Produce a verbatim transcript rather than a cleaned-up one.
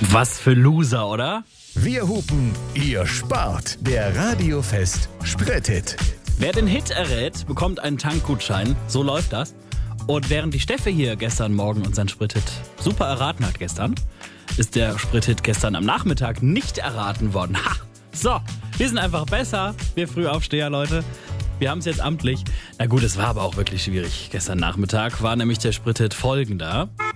Was für Loser, oder? Wir hupen, ihr spart. Der Radiofest Sprit-Hit. Wer den Hit errät, bekommt einen Tankgutschein. So läuft das. Und während die Steffe hier gestern Morgen unseren Sprit-Hit super erraten hat gestern, ist der Sprit-Hit gestern am Nachmittag nicht erraten worden. Ha! So, wir sind einfach besser, wir Frühaufsteher, Leute. Wir haben es jetzt amtlich. Na gut, es war aber auch wirklich schwierig. Gestern Nachmittag war nämlich der Sprit-Hit folgender.